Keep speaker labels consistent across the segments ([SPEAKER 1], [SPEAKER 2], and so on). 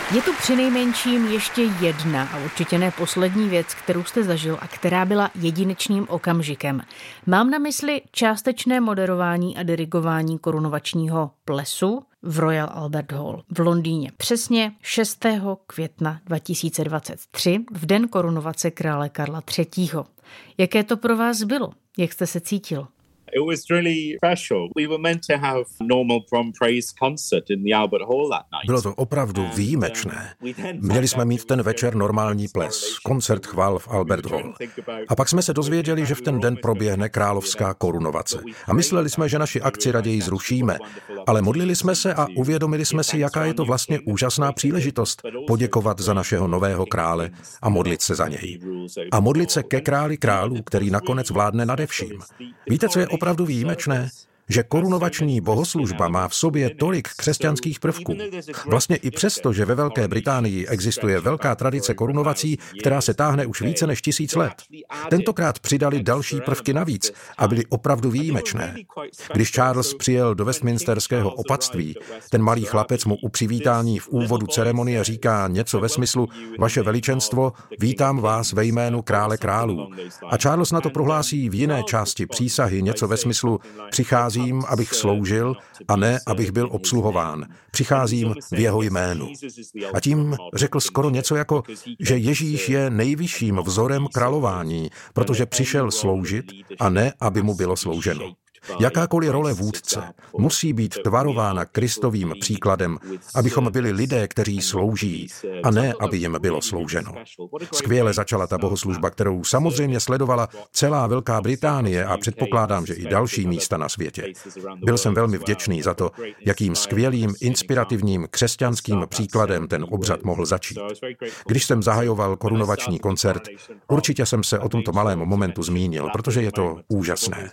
[SPEAKER 1] Je tu přinejmenším ještě jedna a určitě ne poslední věc, kterou jste zažil a která byla jedinečným okamžikem. Mám na mysli částečné moderování a dirigování korunovačního plesu v Royal Albert Hall v Londýně. Přesně 6. května 2023, v den korunovace krále Karla III. Jaké to pro vás bylo? Jak jste se cítil?
[SPEAKER 2] It was really special. We were meant to have a normal prom praise concert in the Albert Hall that night.
[SPEAKER 3] Bylo to opravdu výjimečné. Měli jsme mít ten večer normální ples, koncert chval v Albert Hall. A pak jsme se dozvěděli, že v ten den proběhne královská korunovace. A mysleli jsme, že naši akci raději zrušíme. Ale modlili jsme se a uvědomili jsme si, jaká je to vlastně úžasná příležitost poděkovat za našeho nového krále a modlit se za něj. A modlit se ke králi králů, který nakonec vládne nade vším. Víte, co je opravdu výjimečné? Že korunovační bohoslužba má v sobě tolik křesťanských prvků. Vlastně i přesto, že ve Velké Británii existuje velká tradice korunovací, která se táhne už více než 1000 let. Tentokrát přidali další prvky navíc a byly opravdu výjimečné. Když Charles přijel do Westminsterského opatství, ten malý chlapec mu u přivítání v úvodu ceremonie říká něco ve smyslu: Vaše veličenstvo, vítám vás ve jménu krále králů. A Charles na to prohlásí v jiné části přísahy něco ve smyslu: Přicházím, abych sloužil a ne, abych byl obsluhován. Přicházím v jeho jménu. A tím řekl skoro něco jako, že Ježíš je nejvyšším vzorem králování, protože přišel sloužit a ne, aby mu bylo slouženo. Jakákoliv role vůdce musí být tvarována Kristovým příkladem, abychom byli lidé, kteří slouží, a ne, aby jim bylo slouženo. Skvěle začala ta bohoslužba, kterou samozřejmě sledovala celá Velká Británie a předpokládám, že i další místa na světě. Byl jsem velmi vděčný za to, jakým skvělým, inspirativním křesťanským příkladem ten obřad mohl začít. Když jsem zahajoval korunovační koncert, určitě jsem se o tomto malém momentu zmínil, protože je to úžasné.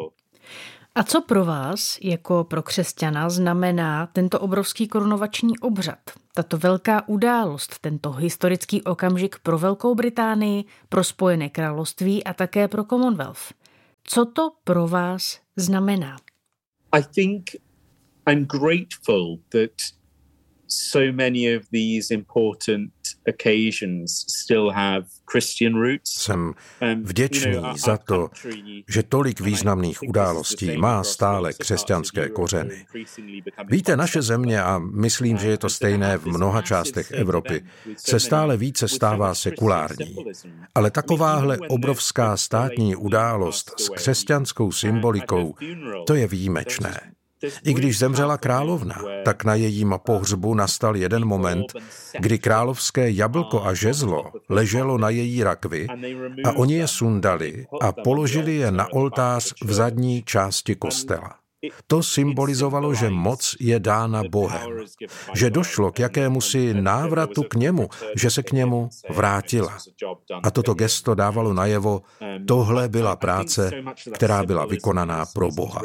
[SPEAKER 1] A co pro vás, jako pro křesťana, znamená tento obrovský korunovační obřad? Tato velká událost, tento historický okamžik pro Velkou Británii, pro Spojené království a také pro Commonwealth. Co to pro vás znamená?
[SPEAKER 2] I think I'm grateful that so many of these important occasions still have Christian roots.
[SPEAKER 3] Jsem vděčný za to, že tolik významných událostí má stále křesťanské kořeny. Víte, naše země, a myslím, že je to stejné v mnoha částech Evropy, se stále více stává sekulární. Ale takováhle obrovská státní událost s křesťanskou symbolikou, to je výjimečné. I když zemřela královna, tak na jejím pohřbu nastal jeden moment, kdy královské jablko a žezlo leželo na její rakvi a oni je sundali a položili je na oltář v zadní části kostela. To symbolizovalo, že moc je dána Bohem, že došlo k jakémusi návratu k němu, že se k němu vrátila. A toto gesto dávalo najevo, tohle byla práce, která byla vykonaná pro Boha.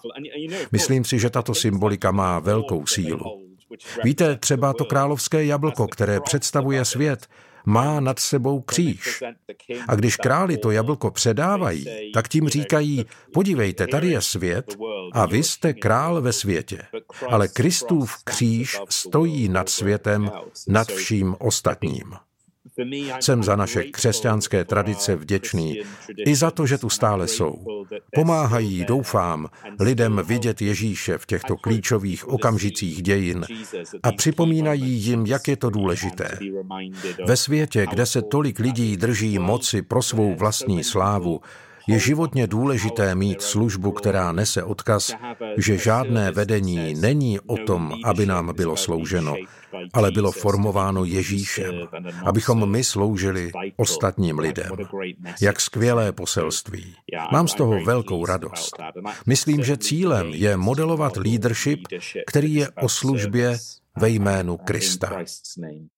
[SPEAKER 3] Myslím si, že tato symbolika má velkou sílu. Víte, třeba to královské jablko, které představuje svět, má nad sebou kříž. A když králi to jablko předávají, tak tím říkají, podívejte, tady je svět a vy jste král ve světě. Ale Kristův kříž stojí nad světem, nad vším ostatním. Jsem za naše křesťanské tradice vděčný i za to, že tu stále jsou. Pomáhají, doufám, lidem vidět Ježíše v těchto klíčových okamžicích dějin a připomínají jim, jak je to důležité. Ve světě, kde se tolik lidí drží moci pro svou vlastní slávu, je životně důležité mít službu, která nese odkaz, že žádné vedení není o tom, aby nám bylo slouženo, ale bylo formováno Ježíšem, abychom my sloužili ostatním lidem. Jak skvělé poselství. Mám z toho velkou radost. Myslím, že cílem je modelovat leadership, který je o službě ve jménu Krista.